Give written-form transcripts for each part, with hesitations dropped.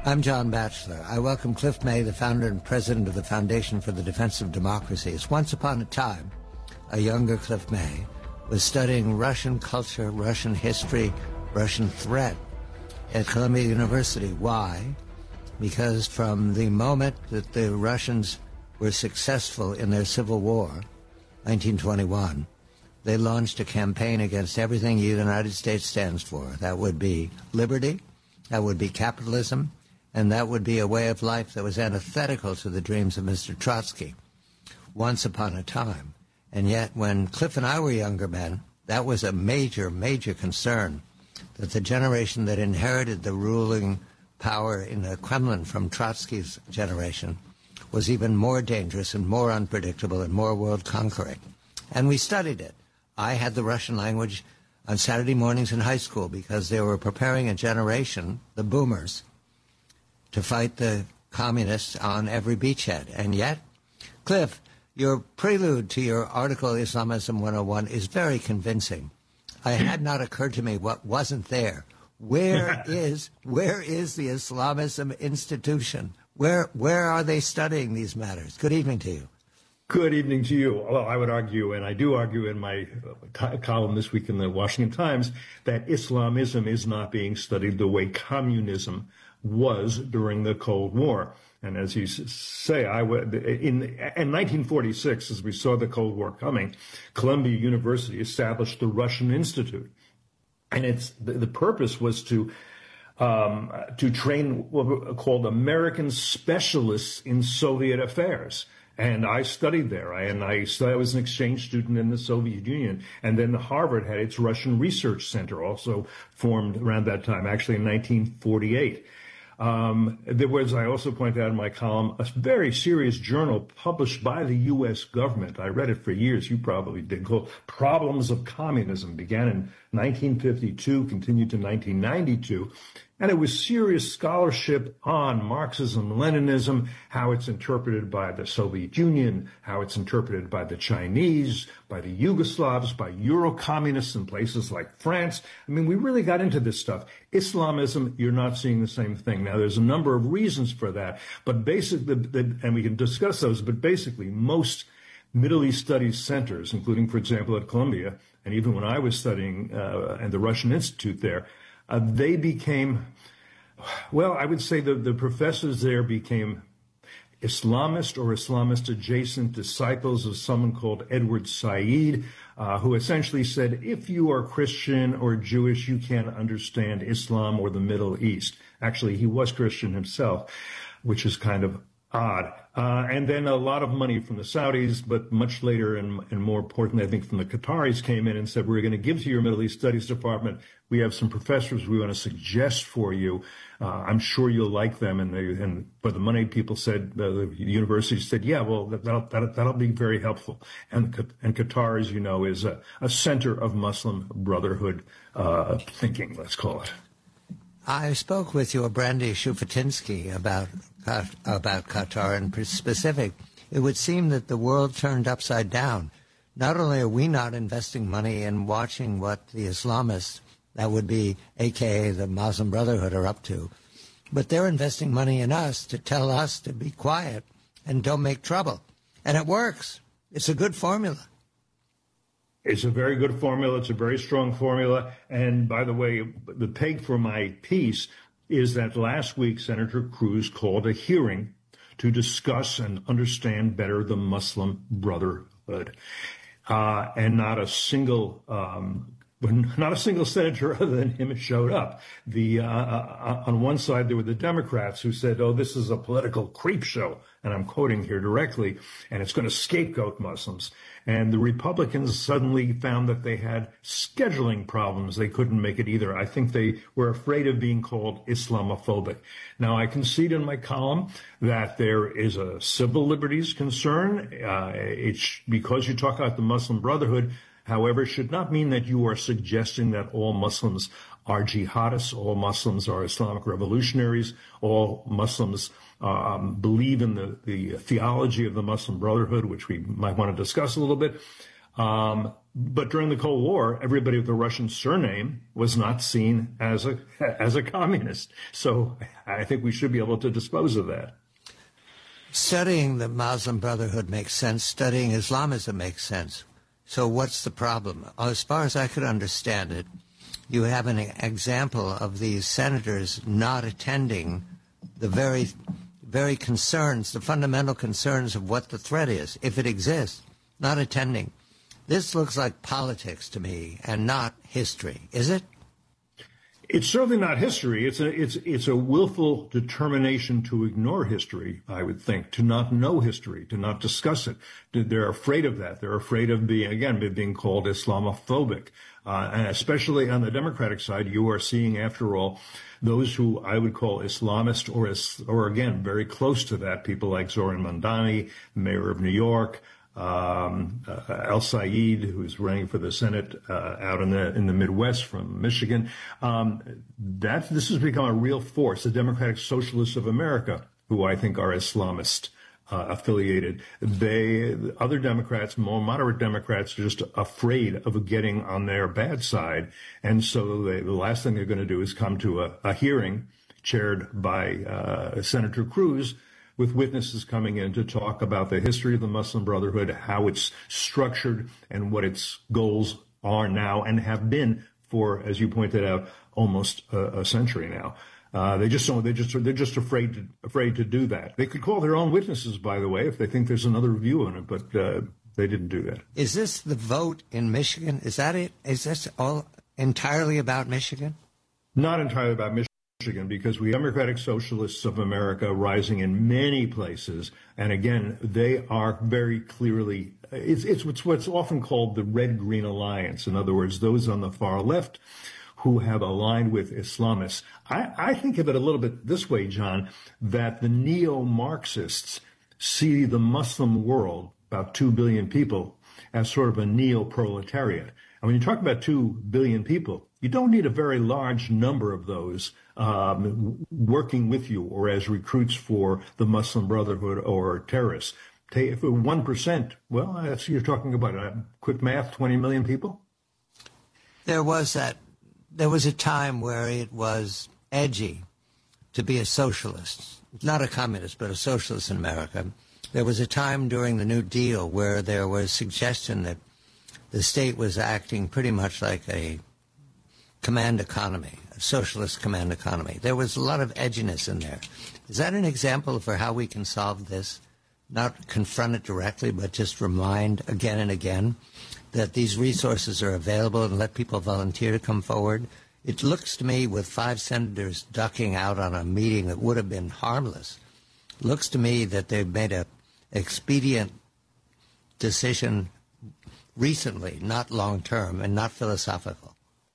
I'm John Batchelor. I welcome Cliff May, the founder and president of the Foundation for the Defense of Democracies. Once upon a time, a younger Cliff May was studying Russian culture, Russian history, Russian threat at Columbia University. Why? Because from the moment that the Russians were successful in their civil war, 1921, they launched a campaign against everything the United States stands for. That would be liberty, that would be capitalism, and that would be a way of life that was antithetical to the dreams of Mr. Trotsky. Once upon a time. And yet, when Cliff and I were younger men, that was a major, major concern, that the generation that inherited the ruling power in the Kremlin from Trotsky's generation was even more dangerous and more unpredictable and more world-conquering. And we studied it. I had the Russian language on Saturday mornings in high school because they were preparing a generation, the boomers, to fight the communists on every beachhead. And yet, Cliff, your prelude to your article, Islamism 101, is very convincing. It had not occurred to me what wasn't there. Where is the Islamism institution? Where are they studying these matters? Good evening to you. Good evening to you. Well, I would argue, and I do argue in my column this week in the Washington Times, that Islamism is not being studied the way communism was during the Cold War. And as you say, in 1946, as we saw the Cold War coming, Columbia University established the Russian Institute. And the purpose was to train what were called American specialists in Soviet affairs. And I studied there. I was an exchange student in the Soviet Union. And then Harvard had its Russian Research Center, also formed around that time, actually in 1948. There was, I also point out in my column, a very serious journal published by the U.S. government. I read it for years. You probably did, called Problems of Communism. Began in 1952, continued to 1992. And it was serious scholarship on Marxism, Leninism, how it's interpreted by the Soviet Union, how it's interpreted by the Chinese, by the Yugoslavs, by Euro-communists in places like France. I mean, we really got into this stuff. Islamism, you're not seeing the same thing. Now, there's a number of reasons for that, but basically, and we can discuss those, but basically most Middle East Studies centers, including, for example, at Columbia, and even when I was studying at the Russian Institute there, they became, well, I would say the professors there became Islamist or Islamist-adjacent disciples of someone called Edward Said, who essentially said, if you are Christian or Jewish, you can't understand Islam or the Middle East. Actually, he was Christian himself, which is kind of odd. And then a lot of money from the Saudis, but much later and more importantly, I think from the Qataris came in and said, we're going to give to your Middle East Studies Department. We have some professors we want to suggest for you. I'm sure you'll like them. And for the money, people said, the university said, yeah, well, that'll be very helpful. And Qatar, as you know, is a center of Muslim Brotherhood thinking, let's call it. I spoke with your Brandy Shufutinsky about Qatar in specific. It would seem that the world turned upside down. Not only are we not investing money in watching what the Islamists, that would be AKA the Muslim Brotherhood, are up to, but they're investing money in us to tell us to be quiet and don't make trouble. And it works. It's a good formula. It's a very good formula. It's a very strong formula. And by the way, the peg for my piece is that last week Senator Cruz called a hearing to discuss and understand better the Muslim Brotherhood. And not a single senator other than him showed up. On one side, there were the Democrats who said, oh, this is a political creep show. And I'm quoting here directly, and it's going to scapegoat Muslims. And the Republicans suddenly found that they had scheduling problems. They couldn't make it either. I think they were afraid of being called Islamophobic. Now, I concede in my column that there is a civil liberties concern. It's because you talk about the Muslim Brotherhood. However, it should not mean that you are suggesting that all Muslims are jihadists, all Muslims are Islamic revolutionaries, all Muslims believe in the theology of the Muslim Brotherhood, which we might want to discuss a little bit. But during the Cold War, everybody with a Russian surname was not seen as a communist. So I think we should be able to dispose of that. Studying the Muslim Brotherhood makes sense. Studying Islamism makes sense. So what's the problem? As far as I could understand it, you have an example of these senators not attending the very concerns, the fundamental concerns of what the threat is, if it exists, not attending. This looks like politics to me and not history, is it? It's certainly not history. It's a willful determination to ignore history, I would think, to not know history, to not discuss it. They're afraid of that. They're afraid of being called Islamophobic. And especially on the Democratic side, you are seeing, after all, those who I would call Islamist or again, very close to that, people like Zohran Mamdani, mayor of New York, Al Said, who's running for the Senate out in the Midwest from Michigan. This has become a real force. The Democratic Socialists of America, who I think are Islamist affiliated. Other Democrats, more moderate Democrats, are just afraid of getting on their bad side. And so the last thing they're going to do is come to a hearing chaired by Senator Cruz, with witnesses coming in to talk about the history of the Muslim Brotherhood, how it's structured, and what its goals are now and have been for, as you pointed out, almost a century now. They're just afraid to do that. They could call their own witnesses, by the way, if they think there's another view on it, but they didn't do that. Is this the vote in Michigan? Is that it? Is this all entirely about Michigan? Not entirely about Michigan, because we Democratic Socialists of America rising in many places, and again, they are very clearly, it's what's often called the Red-Green Alliance. In other words, those on the far left who have aligned with Islamists. I think of it a little bit this way, John, that the neo-Marxists see the Muslim world, about 2 billion people, as sort of a neo-proletariat. And when you talk about 2 billion people, you don't need a very large number of those working with you or as recruits for the Muslim Brotherhood or terrorists. If 1%, well, you're talking about quick math, 20 million people. There was a time where it was edgy to be a socialist, not a communist, but a socialist in America. There was a time during the New Deal where there was suggestion that the state was acting pretty much like a command economy, a socialist command economy. There was a lot of edginess in there. Is that an example for how we can solve this? Not confront it directly, but just remind again and again that these resources are available and let people volunteer to come forward. It looks to me, with 5 senators ducking out on a meeting that would have been harmless, looks to me that they've made an expedient decision recently, not long-term and not philosophical.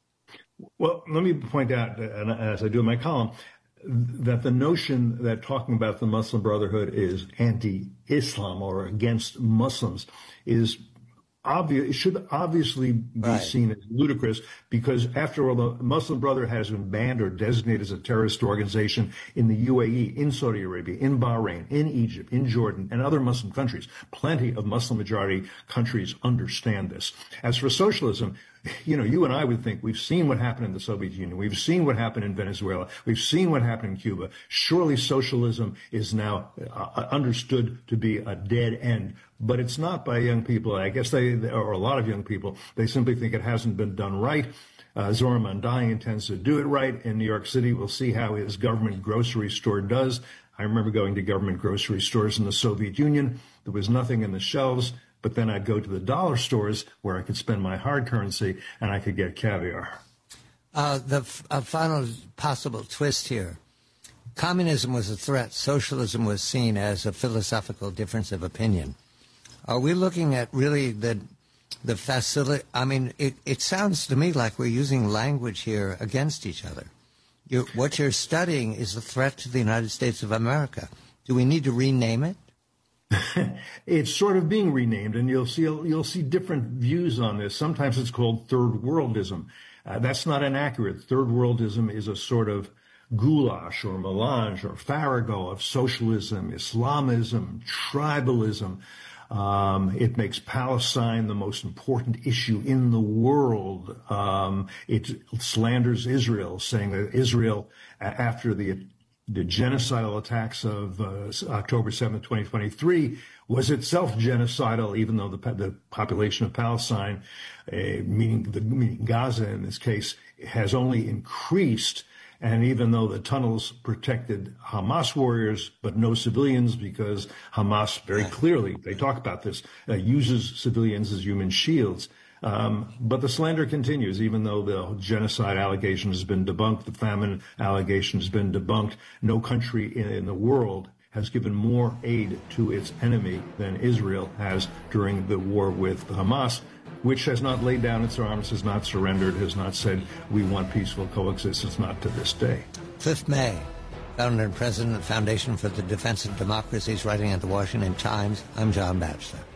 Well, let me point out, and as I do in my column, that the notion that talking about the Muslim Brotherhood is anti-Islam or against Muslims is obvious. It should obviously be seen as ludicrous, because after all, the Muslim Brotherhood has been banned or designated as a terrorist organization in the UAE, in Saudi Arabia, in Bahrain, in Egypt, in Jordan, and other Muslim countries. Plenty of Muslim majority countries understand this. As for socialism, you and I would think we've seen what happened in the Soviet Union. We've seen what happened in Venezuela. We've seen what happened in Cuba. Surely socialism is now understood to be a dead end. But it's not by young people. I guess or a lot of young people, they simply think it hasn't been done right. Zohran Mamdani intends to do it right in New York City. We'll see how his government grocery store does. I remember going to government grocery stores in the Soviet Union. There was nothing in the shelves. But then I'd go to the dollar stores where I could spend my hard currency and I could get caviar. The final possible twist here. Communism was a threat. Socialism was seen as a philosophical difference of opinion. Are we looking at really the facility? I mean, it sounds to me like we're using language here against each other. What you're studying is the threat to the United States of America. Do we need to rename it? It's sort of being renamed, and you'll see different views on this. Sometimes it's called third worldism. That's not inaccurate. Third worldism is a sort of goulash or melange or farrago of socialism, Islamism, tribalism. It makes Palestine the most important issue in the world. It slanders Israel, saying that Israel, after the genocidal attacks of October 7th, 2023, was itself genocidal, even though the population of Palestine, meaning Gaza in this case, has only increased. And even though the tunnels protected Hamas warriors, but no civilians, because Hamas very clearly, they talk about this, uses civilians as human shields. But the slander continues, even though the genocide allegation has been debunked, the famine allegation has been debunked. No country in the world has given more aid to its enemy than Israel has during the war with Hamas, which has not laid down its arms, has not surrendered, has not said we want peaceful coexistence, not to this day. Cliff May, founder and president of the Foundation for the Defense of Democracy, is writing at the Washington Times. I'm John Batchelor.